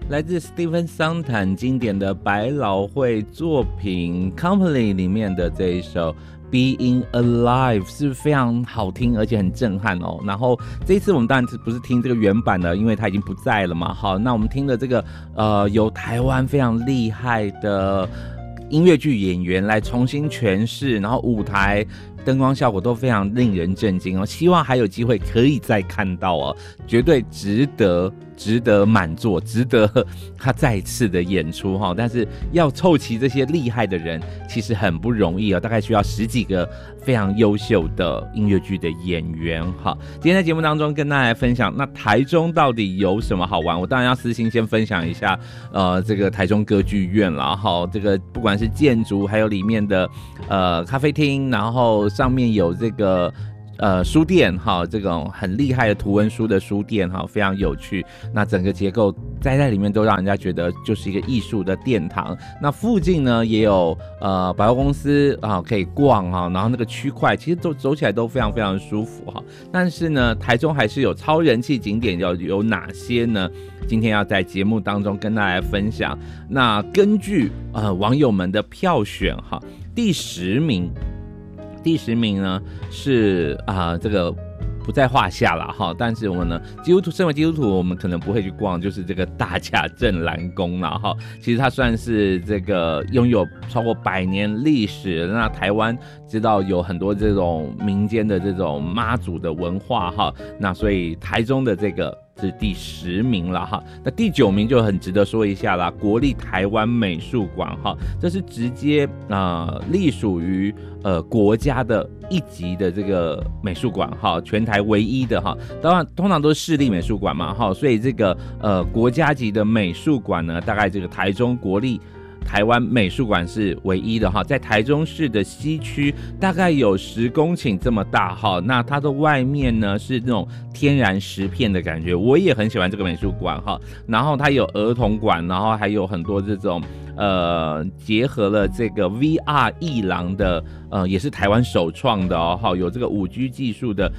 来自 Stephen Sondheim 经典的百老汇作品 Company 里面的这一首 Being Alive 是非常好听而且很震撼哦。然后这一次我们当然不是听这个原版的，因为它已经不在了嘛。好，那我们听的这个由台湾非常厉害的音乐剧演员来重新诠释，然后舞台灯光效果都非常令人震惊哦。希望还有机会可以再看到哦，绝对值得满座，值得他再一次的演出哈。但是要凑齐这些厉害的人，其实很不容易哦，大概需要10几个非常优秀的音乐剧的演员哈。今天在节目当中跟大家来分享，那台中到底有什么好玩？我当然要私心先分享一下，这个台中歌剧院啦哈。这个不管是建筑，还有里面的咖啡厅，然后上面有这个书店哈，这种很厉害的图文书的书店哈，非常有趣。那整个结构在里面都让人家觉得就是一个艺术的殿堂。那附近呢也有百货公司啊可以逛哈，然后那个区块其实走起来都非常非常舒服哈。但是呢，台中还是有超人气景点，有哪些呢？今天要在节目当中跟大家分享。那根据网友们的票选哈，第10名呢是这个不在话下了哈，但是我们呢，身为基督徒，我们可能不会去逛，就是这个大甲镇澜宫了哈。其实它算是这个拥有超过100年历史，那台湾知道有很多这种民间的这种妈祖的文化哈，那所以台中的这个是第10名了哈。那第9名就很值得说一下啦，国立台湾美术馆哈，这是直接隶属于国家的1级的这个美术馆哈，全台唯一的哈。当然通常都是市立美术馆嘛哈，所以这个国家级的美术馆呢，大概这个台中国立台湾美术馆是唯一的哈，在台中市的西区，大概有10公顷这么大哈。那它的外面呢是那种天然石片的感觉，我也很喜欢这个美术馆哈。然后它有儿童馆，然后还有很多这种结合了这个 VR 艺廊的也是台湾首创的哦，有这个5G 技术的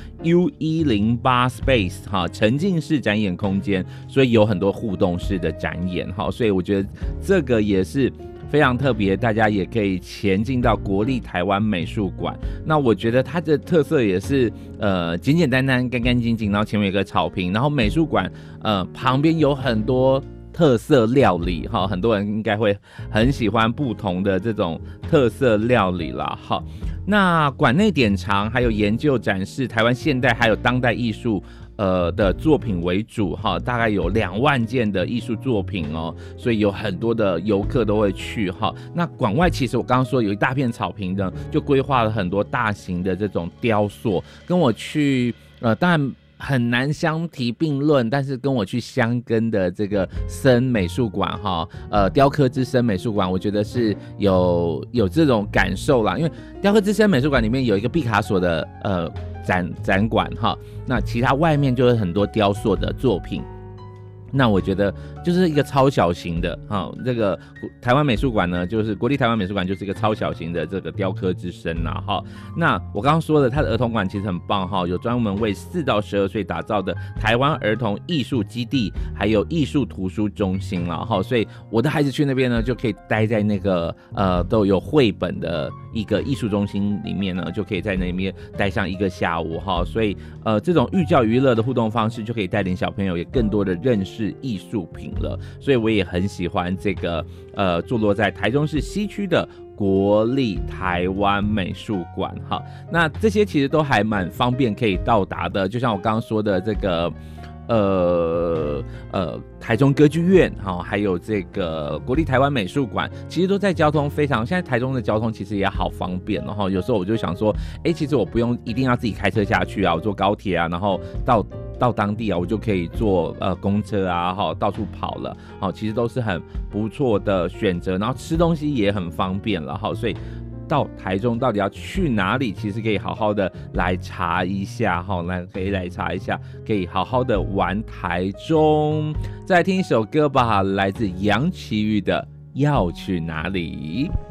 U108 Space 哈沉浸式展演空间，所以有很多互动式的展演哈，所以我觉得这个也是非常特别，大家也可以前进到国立台湾美术馆。那我觉得它的特色也是简简单单、干干净净，然后前面有个草坪，然后美术馆旁边有很多特色料理哈，很多人应该会很喜欢不同的这种特色料理啦哈。那馆内典藏还有研究展示台湾现代还有当代艺术的作品为主哈，大概有2万件的艺术作品哦，所以有很多的游客都会去哈。那馆外其实我刚刚说有一大片草坪呢，就规划了很多大型的这种雕塑，跟我去当然很难相提并论，但是跟我去箱根的这个森美术馆哈，雕刻之森美术馆，我觉得是有这种感受啦。因为雕刻之森美术馆里面有一个毕卡索的展馆哈，那其他外面就是很多雕塑的作品。那我觉得就是一个超小型的这个台湾美术馆呢，就是国立台湾美术馆，就是一个超小型的这个雕刻之森啦哈。那我刚刚说的，它的儿童馆其实很棒哈，有专门为4到12岁打造的台湾儿童艺术基地，还有艺术图书中心啦哈。所以我的孩子去那边呢，就可以待在那个都有绘本的一个艺术中心里面呢，就可以在那边待上1个下午哈。所以这种寓教于乐的互动方式，就可以带领小朋友也更多的认识艺术品了，所以我也很喜欢这个坐落在台中市西区的国立台湾美术馆哈。那这些其实都还蛮方便可以到达的，就像我刚刚说的这个台中歌剧院还有这个国立台湾美术馆，其实都在交通非常，现在台中的交通其实也好方便，然后有时候我就想说其实我不用一定要自己开车下去啊，我坐高铁啊，然后到当地啊，我就可以坐公车啊，到处跑了，其实都是很不错的选择，然后吃东西也很方便了，所以到台中到底要去哪里，其实可以好好的来查一下，可以来查一下，可以好好的玩台中。再来听一首歌吧，来自杨奇煜的《要去哪里》。